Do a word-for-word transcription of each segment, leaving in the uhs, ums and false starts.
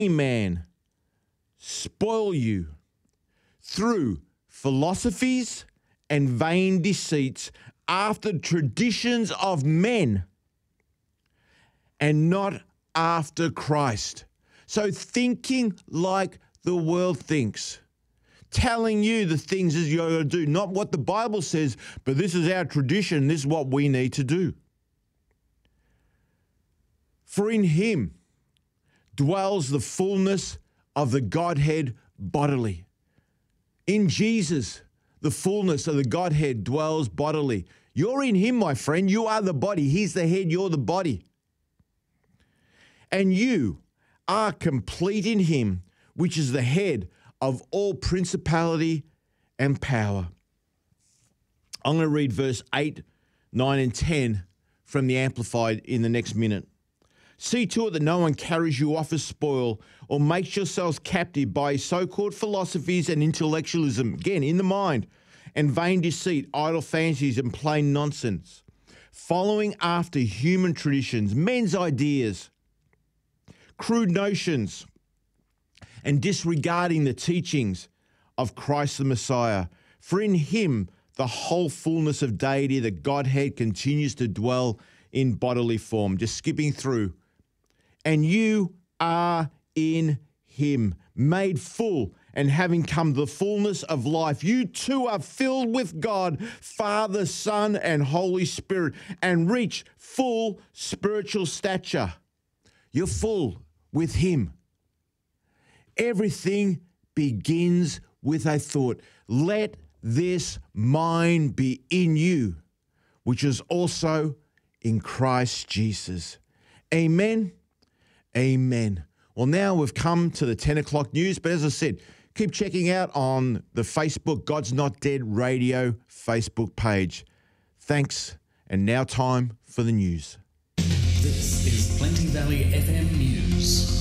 man spoil you through philosophies and vain deceits after traditions of men and not after Christ. So thinking like the world thinks, telling you the things that you're going to do, not what the Bible says, but this is our tradition, this is what we need to do. For in him dwells the fullness of the Godhead bodily. In Jesus, the fullness of the Godhead dwells bodily. You're in him, my friend. You are the body. He's the head. You're the body. And you are complete in him, which is the head of all principality and power. I'm going to read verse eight, nine, and ten from the Amplified in the next minute. See to it that no one carries you off as spoil or makes yourselves captive by so-called philosophies and intellectualism, again, in the mind, and vain deceit, idle fancies, and plain nonsense, following after human traditions, men's ideas, crude notions, and disregarding the teachings of Christ the Messiah. For in him the whole fullness of deity, the Godhead, continues to dwell in bodily form. Just skipping through. And you are in him, made full, and having come to the fullness of life, you too are filled with God, Father, Son, and Holy Spirit, and reach full spiritual stature. You're full with him. Everything begins with a thought. Let this mind be in you, which is also in Christ Jesus. Amen. Amen. Well, now we've come to the ten o'clock news, but as I said, keep checking out on the Facebook God's Not Dead Radio Facebook page. Thanks, and now time for the news. This is Plenty Valley F M News.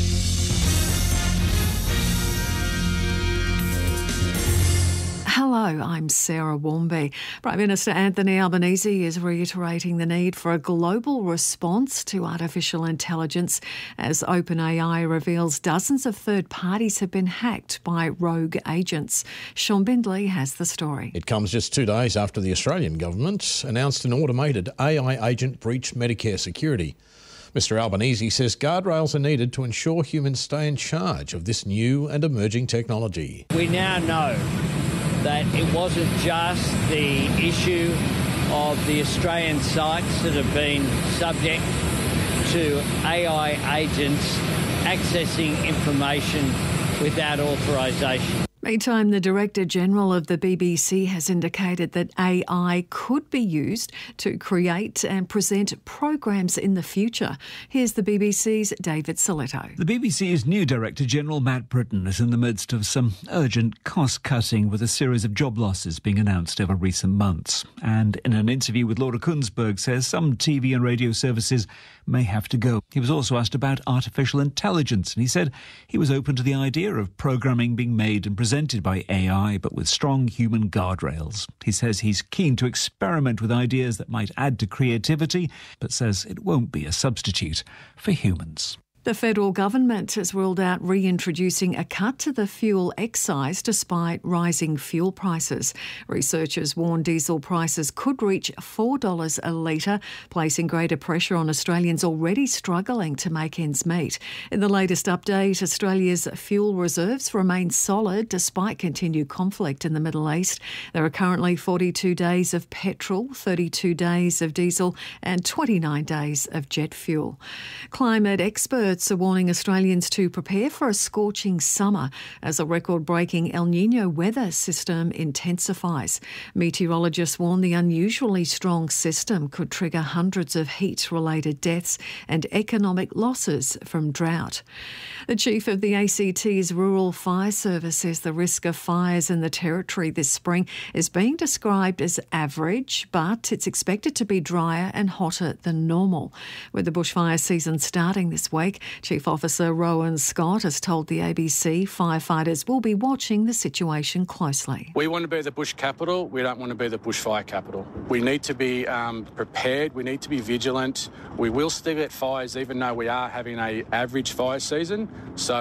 Hello, I'm Sarah Warmby. Prime Minister Anthony Albanese is reiterating the need for a global response to artificial intelligence as OpenAI reveals dozens of third parties have been hacked by rogue agents. Sean Bindley has the story. It comes just two days after the Australian government announced an automated A I agent breached Medicare security. Mister Albanese says guardrails are needed to ensure humans stay in charge of this new and emerging technology. We now know that it wasn't just the issue of the Australian sites that have been subject to A I agents accessing information without authorisation. Meantime, the Director General of the B B C has indicated that A I could be used to create and present programs in the future. Here's the B B C's David Soletto. The B B C's new Director General, Matt Britton, is in the midst of some urgent cost-cutting with a series of job losses being announced over recent months. And in an interview with Laura Kunsberg, says some T V and radio services may have to go. He was also asked about artificial intelligence, and he said he was open to the idea of programming being made and presented by A I, but with strong human guardrails. He says he's keen to experiment with ideas that might add to creativity, but says it won't be a substitute for humans. The federal government has ruled out reintroducing a cut to the fuel excise despite rising fuel prices. Researchers warn diesel prices could reach four dollars a litre, placing greater pressure on Australians already struggling to make ends meet. In the latest update, Australia's fuel reserves remain solid despite continued conflict in the Middle East. There are currently forty-two days of petrol, thirty-two days of diesel and twenty-nine days of jet fuel. Climate experts are warning Australians to prepare for a scorching summer as a record-breaking El Niño weather system intensifies. Meteorologists warn the unusually strong system could trigger hundreds of heat-related deaths and economic losses from drought. The chief of the A C T's Rural Fire Service says the risk of fires in the territory this spring is being described as average, but it's expected to be drier and hotter than normal. With the bushfire season starting this week, Chief Officer Rowan Scott has told the A B C firefighters will be watching the situation closely. We want to be the bush capital. We don't want to be the bushfire capital. We need to be um, prepared. We need to be vigilant. We will still get fires even though we are having an average fire season. So